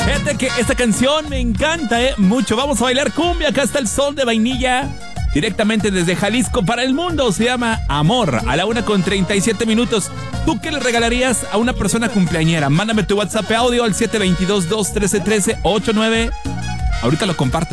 Fíjate que esta canción me encanta, mucho. Vamos a bailar cumbia. Acá está el Sol de Vainilla. Directamente desde Jalisco para el mundo. Se llama Amor. A la 1:37. ¿Tú qué le regalarías a una persona cumpleañera? Mándame tu WhatsApp audio al 722-213-1389. Ahorita lo comparto.